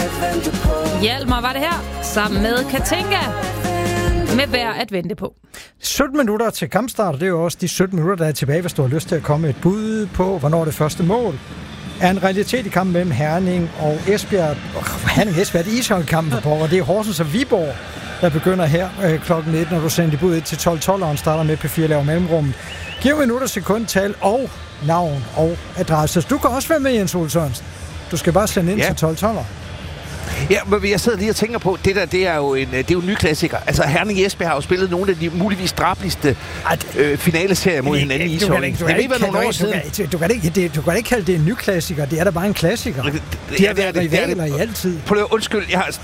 Hjalmar var det her, sammen med Katinka, med Værd at vente på. 17 minutter til kampstart, det er jo også de 17 minutter, der er tilbage, hvis du har lyst til at komme et bud på, hvornår det første mål er en realitet i kampen mellem Herning og Esbjerg. Herning-Esbjerg, det er ishockeykampen på, og det er Horsens og Viborg, der begynder her klokken 1, når du sender dit bud 1 til 12-12'eren, starter med P4 laver mellemrummet. Giv minutter, sekundtal og navn og adresse. Du kan også være med, Jens Ole Sørensen. Du skal bare sende ind til 12-12'eren. Ja, men jeg sidder lige og tænker på, det er jo en ny klassiker. Altså, Herning Esbjerg har jo spillet nogle af de muligvis drabeligste finaleserier mod hinanden i ishockey. Det vil være nogle år siden. Du kan ikke kalde det en ny klassiker. Det er da bare en klassiker. De har været rivaler i altid. Undskyld,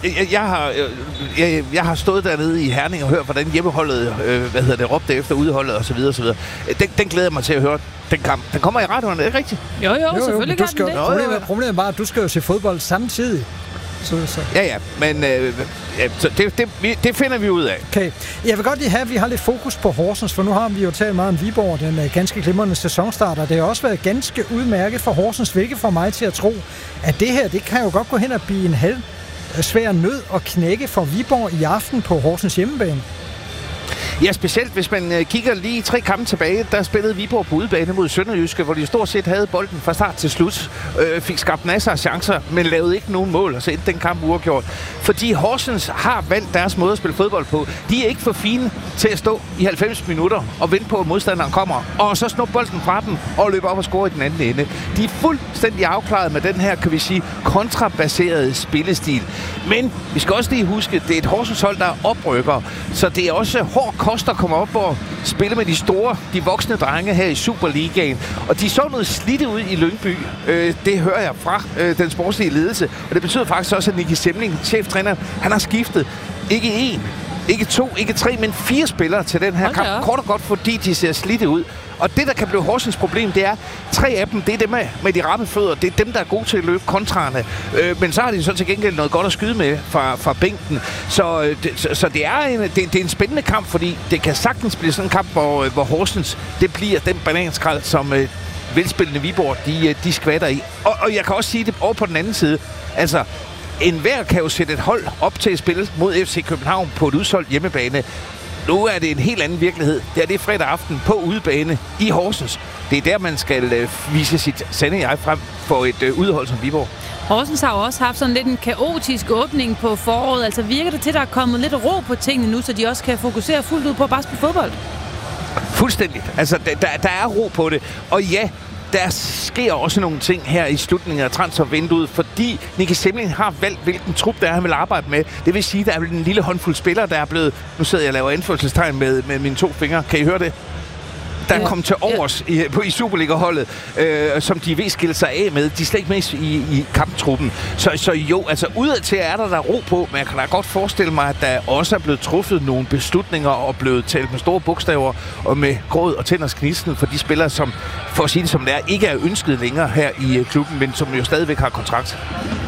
jeg har stået dernede i Herning og hørt, hvordan hjemmeholdet råbte efter udeholdet osv. Den glæder jeg mig til at høre. Den kamp. Den kommer i radioen, er det ikke rigtigt? Jo, selvfølgelig kan den det. Problemet er bare, at du skal jo se fodbold samtidig. Så. Ja, men det finder vi ud af. Okay. Jeg vil godt lige have, at vi har lidt fokus på Horsens, for nu har vi jo talt meget om Viborg, den ganske glimrende sæsonstarter. Det har også været ganske udmærket for Horsens, hvilket får mig til at tro, at det her, det kan jo godt gå hen og blive en halv svær nød at knække for Viborg i aften på Horsens hjemmebane. Ja, specielt hvis man kigger lige 3 kampe tilbage, der spillede Viborg på udebane mod Sønderjyske, hvor de stort set havde bolden fra start til slut. Fik skabt masser af chancer, men lavede ikke nogen mål, og så endte den kamp uafgjort. Fordi Horsens har valgt deres måde at spille fodbold på. De er ikke for fine til at stå i 90 minutter og vente på, at modstanderen kommer, og så snuppe bolden fra dem og løbe op og score i den anden ende. De er fuldstændig afklaret med den her, kan vi sige, kontrabaserede spillestil. Men vi skal også lige huske, det er et Horsens hold, der er oprykker, så det er også hård kost at komme op og spille med de voksne drenge her i Superligaen. Og de så noget slidte ud i Lyngby. Det hører jeg fra den sportslige ledelse. Og det betyder faktisk også, at Nicky Semling, cheftræner, han har skiftet ikke 1, ikke 2, ikke 3, men 4 spillere til den her kamp. Kort og godt, fordi de ser slidte ud. Og det, der kan blive Horsens problem, det er, 3 af dem, det er dem med de ramme fødder. Det er dem, der er gode til at løbe kontrarne. Men så har de så til gengæld noget godt at skyde med fra bænken. Så det er en spændende kamp, fordi det kan sagtens blive sådan en kamp, hvor Horsens, det bliver den bananskrald, som velspillende Viborg, de skvatter i. Og jeg kan også sige det over på den anden side. Altså, enhver kan jo sætte et hold op til at spille mod FC København på et udsolgt hjemmebane. Nu er det en helt anden virkelighed. Det er fredag aften på udebane i Horsens. Det er der, man skal vise sit sande jeg frem for et udhold som Viborg. Horsens har også haft sådan lidt en kaotisk åbning på foråret. Altså virker det til, at der er kommet lidt ro på tingene nu, så de også kan fokusere fuldt ud på at bare spille fodbold? Fuldstændigt. Altså, der er ro på det. Og ja, der sker også nogle ting her i slutningen af transfervinduet, fordi Nicky Semling har valgt, hvilken trup der er, han vil arbejde med. Det vil sige, at der er en lille håndfuld spillere, der er blevet... Nu sidder jeg og laver anførselstegn med mine 2 fingre. Kan I høre det? Der er kommet til overs i Superliga-holdet, som de vil skille sig af med. De er slet ikke med i kamptruppen. Så jo, altså udadtil er der ro på, men jeg kan da godt forestille mig, at der også er blevet truffet nogle beslutninger og blevet talt med store bogstaver og med gråd og tænders knisten for de spillere, som, for at sige det som det er, ikke er ønsket længere her i klubben, men som jo stadigvæk har kontrakt.